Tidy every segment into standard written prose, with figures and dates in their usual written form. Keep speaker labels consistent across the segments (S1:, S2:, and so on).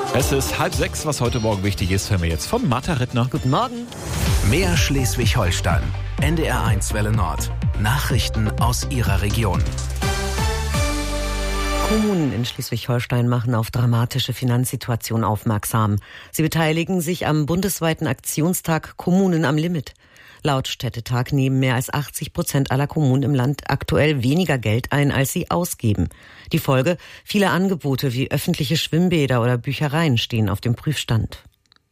S1: Es ist 5:30, was heute Morgen wichtig ist, hören wir jetzt von Martha Rittner.
S2: Guten Morgen.
S3: Mehr Schleswig-Holstein. NDR1 Welle Nord. Nachrichten aus Ihrer Region.
S2: Kommunen in Schleswig-Holstein machen auf dramatische Finanzsituation aufmerksam. Sie beteiligen sich am bundesweiten Aktionstag Kommunen am Limit. Laut Städtetag nehmen mehr als 80% aller Kommunen im Land aktuell weniger Geld ein, als sie ausgeben. Die Folge: viele Angebote wie öffentliche Schwimmbäder oder Büchereien stehen auf dem Prüfstand.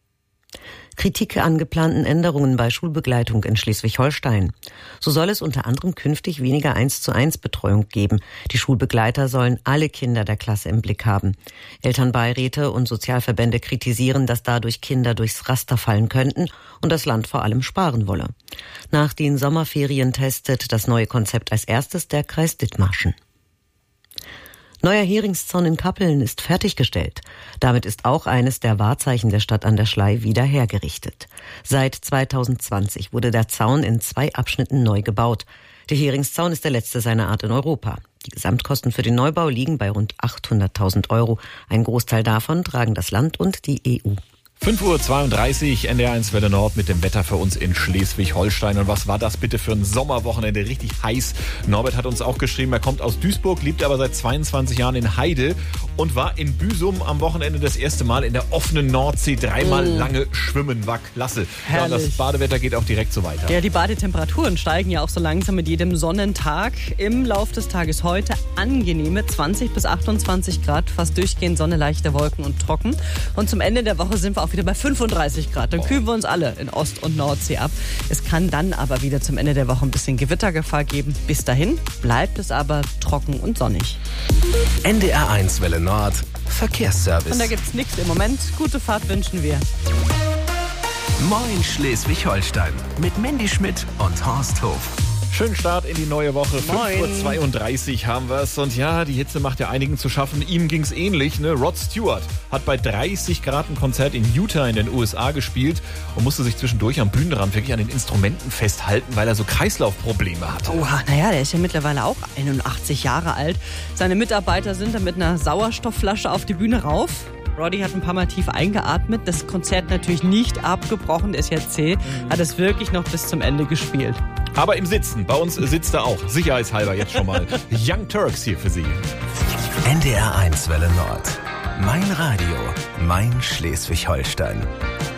S2: Kritik an geplanten Änderungen bei Schulbegleitung in Schleswig-Holstein. So soll es unter anderem künftig weniger 1:1 Betreuung geben. Die Schulbegleiter sollen alle Kinder der Klasse im Blick haben. Elternbeiräte und Sozialverbände kritisieren, dass dadurch Kinder durchs Raster fallen könnten und das Land vor allem sparen wolle. Nach den Sommerferien testet das neue Konzept als erstes der Kreis Dithmarschen. Neuer Heringszaun in Kappeln ist fertiggestellt. Damit ist auch eines der Wahrzeichen der Stadt an der Schlei wieder hergerichtet. Seit 2020 wurde der Zaun in 2 Abschnitten neu gebaut. Der Heringszaun ist der letzte seiner Art in Europa. Die Gesamtkosten für den Neubau liegen bei rund 800.000 €. Ein Großteil davon tragen das Land und die EU.
S1: 5:32 Uhr, NDR1 Welle Nord mit dem Wetter für uns in Schleswig-Holstein. Und was war das bitte für ein Sommerwochenende? Richtig heiß. Norbert hat uns auch geschrieben, er kommt aus Duisburg, lebt aber seit 22 Jahren in Heide und war in Büsum am Wochenende das erste Mal in der offenen Nordsee. 3-mal lange schwimmen, war klasse. Ja, und das Badewetter geht auch direkt so weiter.
S4: Ja, die Badetemperaturen steigen ja auch so langsam mit jedem Sonnentag. Im Lauf des Tages heute angenehme 20 bis 28 Grad, fast durchgehend Sonne, leichte Wolken und trocken. Und zum Ende der Woche sind wir auch wieder bei 35 Grad. Dann kühlen wir uns alle in Ost- und Nordsee ab. Es kann dann aber wieder zum Ende der Woche ein bisschen Gewittergefahr geben. Bis dahin bleibt es aber trocken und sonnig.
S3: NDR1 Welle Nord. Verkehrsservice.
S4: Und da gibt's nichts im Moment. Gute Fahrt wünschen wir.
S3: Moin Schleswig-Holstein. Mit Mandy Schmidt und Horst Hof.
S1: Schönen Start in die neue Woche. 5:32 Uhr haben wir es. Und ja, die Hitze macht ja einigen zu schaffen. Ihm ging's ähnlich. Ne? Rod Stewart hat bei 30 Grad ein Konzert in Utah in den USA gespielt und musste sich zwischendurch am Bühnenrand wirklich an den Instrumenten festhalten, weil er so Kreislaufprobleme hatte.
S4: Oha, naja, der ist ja mittlerweile auch 81 Jahre alt. Seine Mitarbeiter sind dann mit einer Sauerstoffflasche auf die Bühne rauf. Roddy hat ein paar Mal tief eingeatmet, das Konzert natürlich nicht abgebrochen, der ist ja zäh, hat es wirklich noch bis zum Ende gespielt.
S1: Aber im Sitzen, bei uns sitzt er auch, sicherheitshalber jetzt schon mal. Young Turks hier für Sie.
S3: NDR1 Welle Nord. Mein Radio, mein Schleswig-Holstein.